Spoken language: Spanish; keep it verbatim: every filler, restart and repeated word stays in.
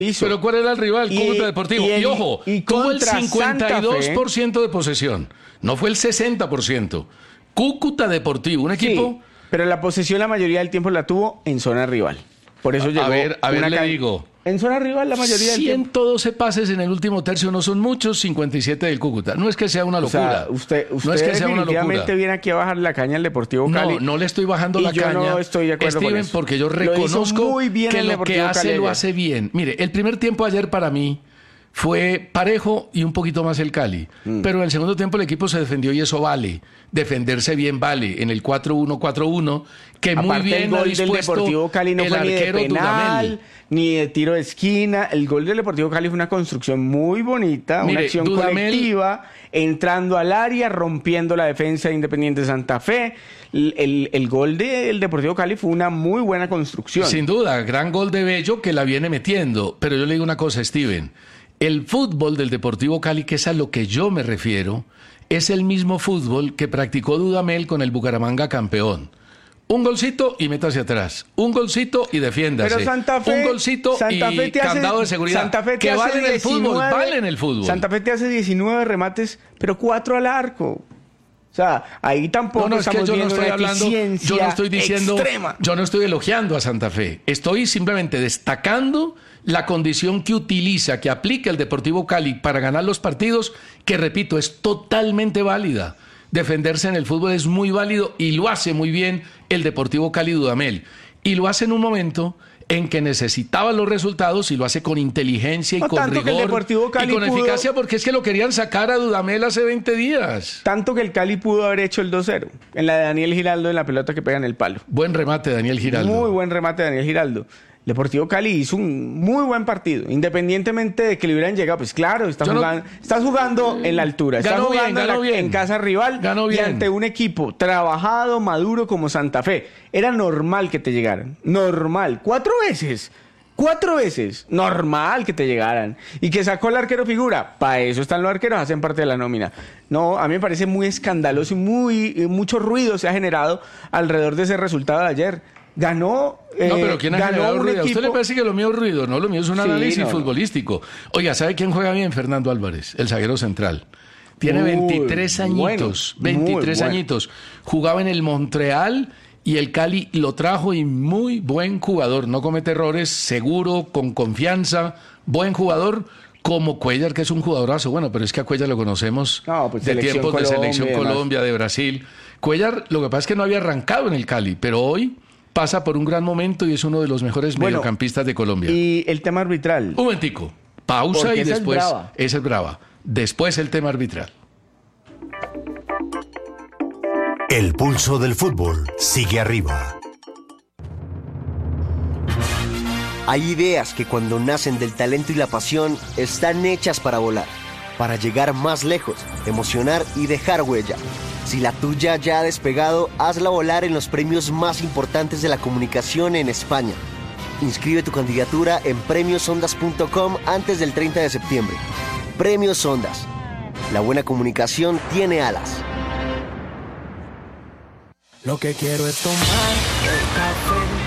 Hizo. Pero ¿cuál era el rival? Y- Cúcuta Deportivo. y Y, el- ojo, y tuvo el contra cincuenta y dos por ciento Santa de posesión. No fue el sesenta por ciento. Cúcuta Deportivo, un Sí, equipo... pero la posesión la mayoría del tiempo la tuvo en zona rival. Por eso A llegó ver, a ver, una le can- digo. En zona rival la mayoría del tiempo. ciento doce pases en el último tercio, no son muchos, cincuenta y siete del Cúcuta. No es que sea una O locura. sea, usted, usted no es que sea una definitivamente locura. viene aquí a bajar la caña al Deportivo Cali. No, no le estoy bajando y la yo caña. no estoy de acuerdo Steven, con eso. porque yo Lo hizo reconozco muy bien que el lo que Deportivo hace Cali lo ayer. hace bien. Mire, el primer tiempo ayer para mí fue parejo y un poquito más el Cali. Mm. Pero en el segundo tiempo el equipo se defendió y eso vale. Defenderse bien vale. En el cuatro uno cuatro uno, que muy Aparte, bien el ha gol del dispuesto Deportivo Cali no el fue ni de arquero penal, Dudamel. ni de tiro de esquina. El gol del Deportivo Cali fue una construcción muy bonita, Mire, una acción Dudamel- colectiva, entrando al área, rompiendo la defensa de Independiente Santa Fe. El, el- el gol del Deportivo Cali fue una muy buena construcción. Sin duda, gran gol de Bello que la viene metiendo. Pero yo le digo una cosa, Steven. El fútbol del Deportivo Cali, que es a lo que yo me refiero, es el mismo fútbol que practicó Dudamel con el Bucaramanga campeón. Un golcito y meta hacia atrás. Un golcito y defiéndase. Pero Santa Fe, Un golcito Santa y Fe te hace- candado de seguridad. Santa Fe te que hace vale en el fútbol, diecinueve vale en el fútbol. Santa Fe te hace diecinueve remates, pero cuatro al arco. O sea, ahí tampoco No, no, es que estamos yo no viendo estoy una hablando, eficiencia yo no estoy diciendo, extrema. yo no estoy elogiando a Santa Fe. Estoy simplemente destacando la condición que utiliza, que aplica el Deportivo Cali para ganar los partidos, que repito, es totalmente válida. Defenderse en el fútbol es muy válido y lo hace muy bien el Deportivo Cali Dudamel. Y lo hace en un momento en que necesitaba los resultados y lo hace con inteligencia y No con tanto que el rigor Deportivo Cali y con pudo- eficacia, porque es que lo querían sacar a Dudamel hace veinte días. Tanto que el Cali pudo haber hecho el dos cero. En la de Daniel Giraldo, en la pelota que pega en el palo. Buen remate, Daniel Giraldo. Muy buen remate de Daniel Giraldo. Deportivo Cali hizo un muy buen partido, independientemente de que le hubieran llegado. Pues claro, está Yo no- jugando, estás jugando en la altura, estás Ganó bien, jugando en, ganó la- bien. en casa rival Ganó y bien. ante un equipo trabajado, maduro como Santa Fe. Era normal que te llegaran, normal, cuatro veces. Cuatro veces, normal que te llegaran. Y que sacó el arquero figura. Para eso están los arqueros, hacen parte de la nómina. No, a mí me parece muy escandaloso y muy, y mucho ruido se ha generado alrededor de ese resultado de ayer. Ganó. eh, No, pero ¿quién ha ganó generado un ruido? ¿A usted equipo- le parece que lo mío es ruido? No, lo mío es un Sí, análisis no, no. futbolístico. Oiga, ¿sabe quién juega bien? Fernando Álvarez, el zaguero central. Tiene Muy veintitrés añitos, bueno, muy veintitrés bueno. añitos. Jugaba en el Montreal y el Cali lo trajo y muy buen jugador. No comete errores, seguro, con confianza, buen jugador. Como Cuellar, que es un jugadorazo. Bueno, pero es que a Cuellar lo conocemos No, pues, de Selección tiempos de Colombia Selección y demás. Colombia, de Brasil. Cuellar, lo que pasa es que no había arrancado en el Cali, pero hoy pasa por un gran momento y es uno de los mejores Bueno, mediocampistas de Colombia. Y el tema arbitral. Un momentico, pausa Porque y esa es después... brava. Esa es brava. Después el tema arbitral. El pulso del fútbol sigue arriba. Hay ideas que cuando nacen del talento y la pasión están hechas para volar, para llegar más lejos, emocionar y dejar huella. Si la tuya ya ha despegado, hazla volar en los premios más importantes de la comunicación en España. Inscribe tu candidatura en premios ondas punto com antes del treinta de septiembre. Premios Ondas. La buena comunicación tiene alas. Lo que quiero es tomar el café